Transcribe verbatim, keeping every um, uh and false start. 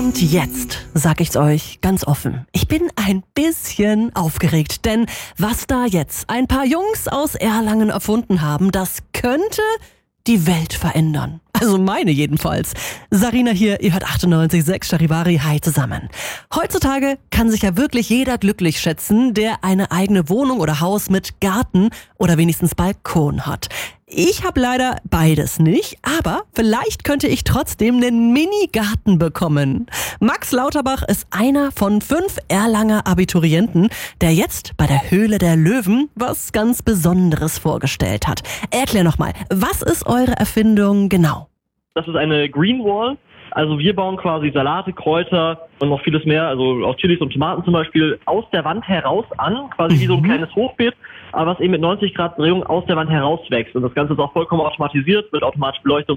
Und jetzt sag ich's euch ganz offen. Ich bin ein bisschen aufgeregt, denn was da jetzt ein paar Jungs aus Erlangen erfunden haben, das könnte die Welt verändern. Also meine jedenfalls. Sarina hier, ihr hört achtundneunzig Komma sechs Charivari, hi zusammen. Heutzutage kann sich ja wirklich jeder glücklich schätzen, der eine eigene Wohnung oder Haus mit Garten oder wenigstens Balkon hat. Ich habe leider beides nicht, aber vielleicht könnte ich trotzdem einen Mini-Garten bekommen. Max Lauterbach ist einer von fünf Erlanger Abiturienten, der jetzt bei der Höhle der Löwen was ganz Besonderes vorgestellt hat. Erklär nochmal, was ist eure Erfindung genau? Das ist eine Green Wall. Also wir bauen quasi Salate, Kräuter und noch vieles mehr, also auch Chilis und Tomaten zum Beispiel, aus der Wand heraus an, quasi mhm. wie so ein kleines Hochbeet, aber was eben mit neunzig Grad Drehung aus der Wand heraus wächst. Und das Ganze ist auch vollkommen automatisiert, mit automatischer Beleuchtung